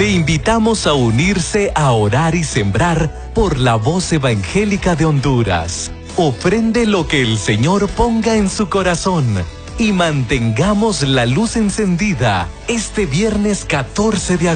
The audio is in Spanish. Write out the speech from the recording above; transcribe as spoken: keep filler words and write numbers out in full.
Le invitamos a unirse a orar y sembrar por la voz evangélica de Honduras. Ofrende lo que el Señor ponga en su corazón y mantengamos la luz encendida este viernes catorce de agosto.